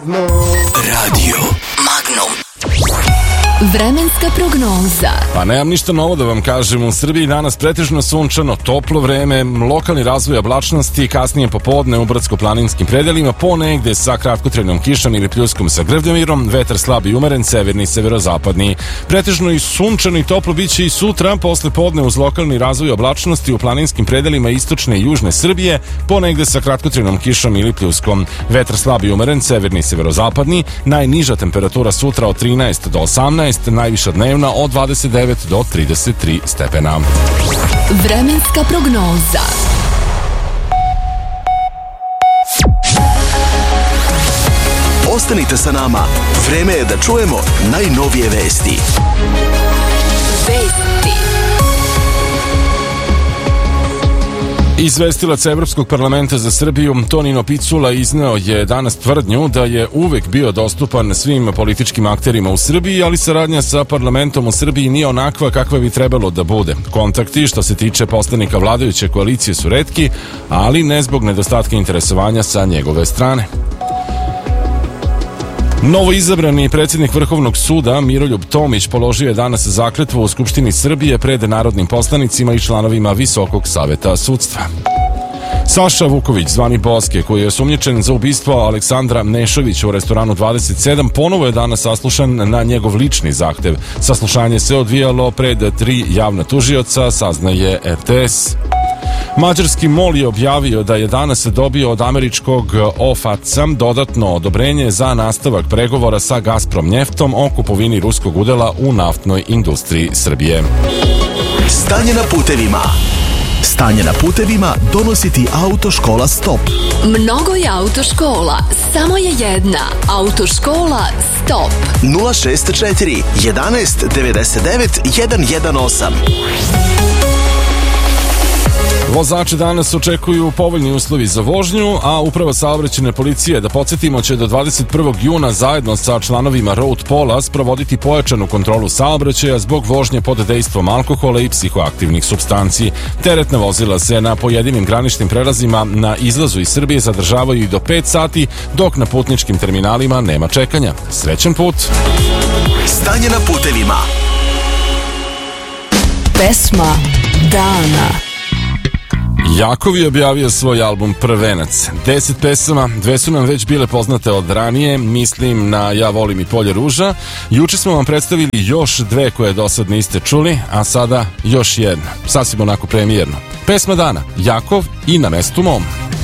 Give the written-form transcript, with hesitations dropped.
Radio Magnum. Vremenska prognoza. Pa nemam ništa novo da vam kažem. U Srbiji danas pretežno sunčano, toplo vreme, lokalni razvoj oblačnosti, kasnije popodne u brdsko-planinskim predelima, ponegde sa kratkotrajnom kišom ili pljuskom sa grvljamirom, vetar slab i umeren, severni i severozapadni. Pretežno i sunčano i toplo biće i sutra, posle podne uz lokalni razvoj oblačnosti u planinskim predelima istočne i južne Srbije, ponegde sa kratkotrajnom kišom ili pljuskom. Vetar slab i umeren, severni i severozapadni, najniža temperatura sutra od 13 do 18, najviša dnevna od 29 do 33 stepena. Vremenska prognoza. Ostanite sa nama. Vreme je da čujemo najnovije vesti. Izvestilac Evropskog parlamenta za Srbiju Tonino Picula izneo je danas tvrdnju da je uvek bio dostupan svim političkim akterima u Srbiji, ali saradnja sa parlamentom u Srbiji nije onakva kakva bi trebalo da bude. Kontakti što se tiče poslanika vladajuće koalicije su retki, ali ne zbog nedostatka interesovanja sa njegove strane. Novo izabrani predsjednik Vrhovnog suda Miroljub Tomić položio je danas zakletvu u Skupštini Srbije pred narodnim poslanicima i članovima Visokog saveta sudstva. Saša Vuković, zvani Boske, koji je osumnjičen za ubistvo Aleksandra Nešovića u restoranu 27, ponovo je danas saslušan na njegov lični zahtev. Saslušanje se odvijalo pred 3 javna tužioca, saznaje RTS. Mađarski MOL je objavio da je danas dobio od američkog OFAC-a dodatno odobrenje za nastavak pregovora sa Gazprom Njeftom o kupovini ruskog udela u naftnoj industriji Srbije. Stanje na putevima. Stanje na putevima donosi ti Autoškola Stop. Mnogo je autoškola, samo je jedna. Autoškola Stop. 064 11 99 118. Vozače danas očekuju povoljni uslovi za vožnju, a Uprava saobraćajne policije, da podsjetimo, će do 21. juna zajedno sa članovima Road Pola sprovoditi pojačanu kontrolu saobraćaja zbog vožnje pod dejstvom alkohola i psihoaktivnih supstanci. Teretna vozila se na pojedinim graničnim prelazima na izlazu iz Srbije zadržavaju i do 5 sati, dok na putničkim terminalima nema čekanja. Srećan put! Stanje na putevima. Pesma dana. Jakov je objavio svoj album Prvenac. 10 pesama, 2 su nam već bile poznate od ranije, mislim na Ja volim i Polje ruža. Juče smo vam predstavili još 2 koje do sad niste čuli, a sada još jedna, sasvim onako premijerno. Pesma dana, Jakov i Na mestu mom.